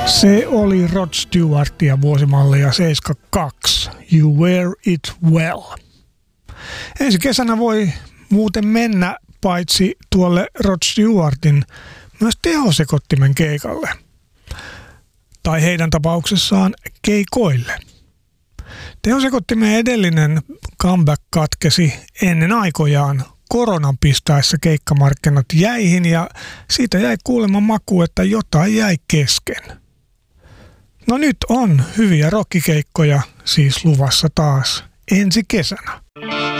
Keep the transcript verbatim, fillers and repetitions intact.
Se oli Rod Stewartia vuosimallia seitsemänkymmentäkaksi. You wear it well. Ensi kesänä voi muuten mennä paitsi tuolle Rod Stewartin myös tehosekottimen keikalle. Tai heidän tapauksessaan keikoille. Tehosekottimen edellinen comeback katkesi ennen aikojaan koronan pistäessä keikkamarkkinat jäihin ja siitä jäi kuulemma maku, että jotain jäi kesken. No nyt on hyviä rockikeikkoja siis luvassa taas ensi kesänä.